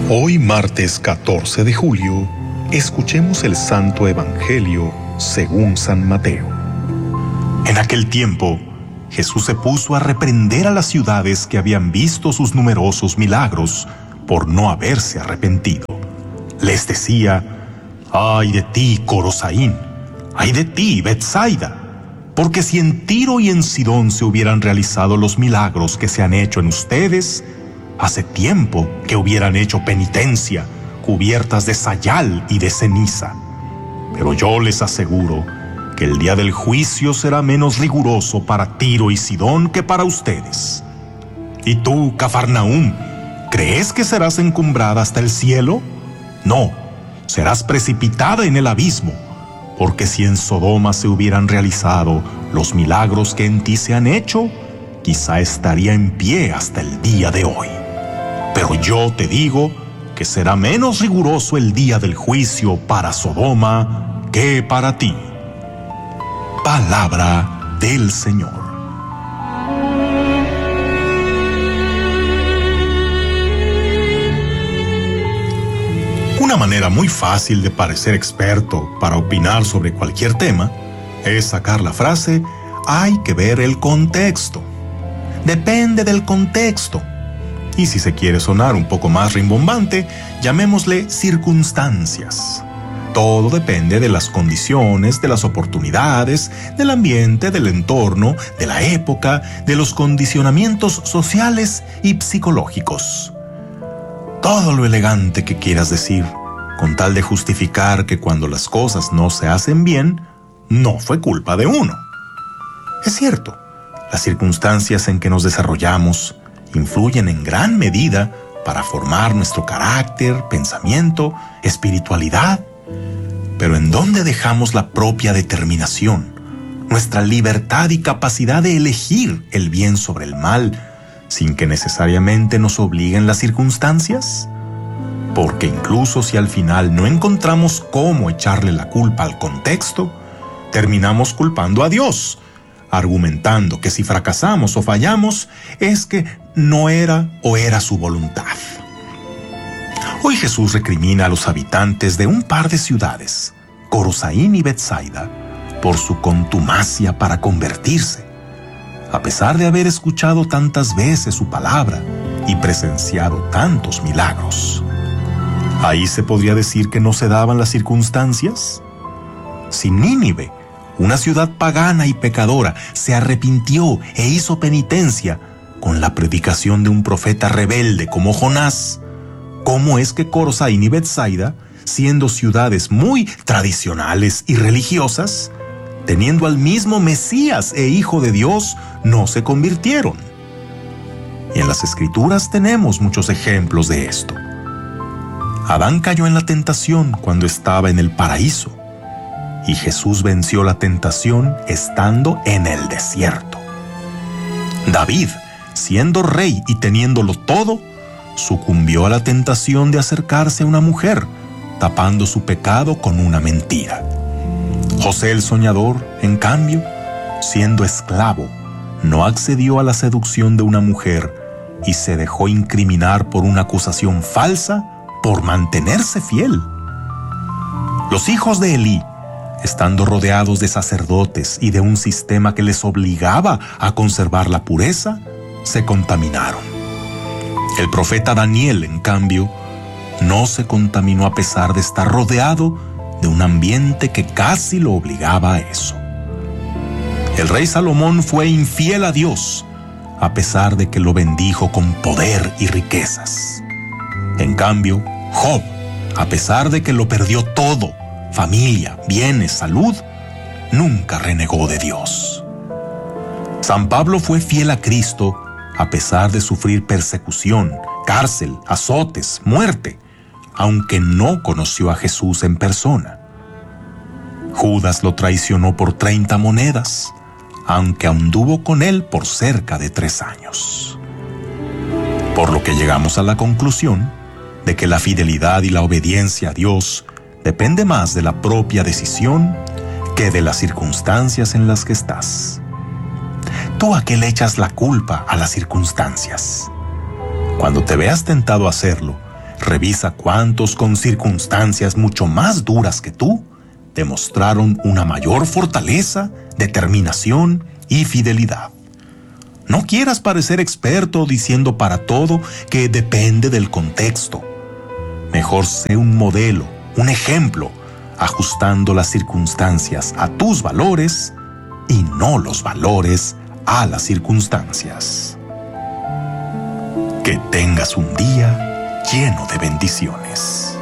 Hoy, martes 14 de julio, escuchemos el Santo Evangelio según San Mateo. En aquel tiempo, Jesús se puso a reprender a las ciudades que habían visto sus numerosos milagros por no haberse arrepentido. Les decía: «¡Ay de ti, Corosaín! ¡Ay de ti, Betsaida! Porque si en Tiro y en Sidón se hubieran realizado los milagros que se han hecho en ustedes, hace tiempo que hubieran hecho penitencia, cubiertas de sayal y de ceniza. Pero yo les aseguro que el día del juicio será menos riguroso para Tiro y Sidón que para ustedes. ¿Y tú, Cafarnaúm, crees que serás encumbrada hasta el cielo? No, serás precipitada en el abismo, porque si en Sodoma se hubieran realizado los milagros que en ti se han hecho, quizá estaría en pie hasta el día de hoy. Pero yo te digo que será menos riguroso el día del juicio para Sodoma que para ti». Palabra del Señor. Una manera muy fácil de parecer experto para opinar sobre cualquier tema es sacar la frase «hay que ver el contexto». Depende del contexto. Y si se quiere sonar un poco más rimbombante, llamémosle circunstancias. Todo depende de las condiciones, de las oportunidades, del ambiente, del entorno, de la época, de los condicionamientos sociales y psicológicos. Todo lo elegante que quieras decir, con tal de justificar que cuando las cosas no se hacen bien, no fue culpa de uno. Es cierto, las circunstancias en que nos desarrollamos influyen en gran medida para formar nuestro carácter, pensamiento, espiritualidad. Pero ¿en dónde dejamos la propia determinación, nuestra libertad y capacidad de elegir el bien sobre el mal, sin que necesariamente nos obliguen las circunstancias? Porque incluso si al final no encontramos cómo echarle la culpa al contexto, terminamos culpando a Dios, argumentando que si fracasamos o fallamos es que no era o era su voluntad. Hoy Jesús recrimina a los habitantes de un par de ciudades, Corosaín y Betsaida, por su contumacia para convertirse, a pesar de haber escuchado tantas veces su palabra y presenciado tantos milagros. ¿Ahí se podría decir que no se daban las circunstancias? Si Nínive, una ciudad pagana y pecadora, se arrepintió e hizo penitencia con la predicación de un profeta rebelde como Jonás, ¿cómo es que Corosaín y Betsaida, siendo ciudades muy tradicionales y religiosas, teniendo al mismo Mesías e Hijo de Dios, no se convirtieron? Y en las Escrituras tenemos muchos ejemplos de esto. Adán cayó en la tentación cuando estaba en el paraíso, y Jesús venció la tentación estando en el desierto. David, siendo rey y teniéndolo todo, sucumbió a la tentación de acercarse a una mujer, tapando su pecado con una mentira. José el soñador, en cambio, siendo esclavo, no accedió a la seducción de una mujer y se dejó incriminar por una acusación falsa por mantenerse fiel. Los hijos de Elí, estando rodeados de sacerdotes y de un sistema que les obligaba a conservar la pureza, se contaminaron. El profeta Daniel, en cambio, no se contaminó a pesar de estar rodeado de un ambiente que casi lo obligaba a eso. El rey Salomón fue infiel a Dios, a pesar de que lo bendijo con poder y riquezas. En cambio, Job, a pesar de que lo perdió todo, familia, bienes, salud, nunca renegó de Dios. San Pablo fue fiel a Cristo a pesar de sufrir persecución, cárcel, azotes, muerte, aunque no conoció a Jesús en persona. Judas lo traicionó por 30 monedas, aunque anduvo con él por cerca de 3 años. Por lo que llegamos a la conclusión de que la fidelidad y la obediencia a Dios depende más de la propia decisión que de las circunstancias en las que estás. ¿Tú a qué le echas la culpa a las circunstancias? Cuando te veas tentado a hacerlo, Revisa cuántos con circunstancias mucho más duras que tú demostraron una mayor fortaleza, determinación y fidelidad. No quieras parecer experto diciendo para todo que depende del contexto. Mejor sé un modelo, un ejemplo, ajustando las circunstancias a tus valores y no los valores a las circunstancias. Que tengas un día lleno de bendiciones.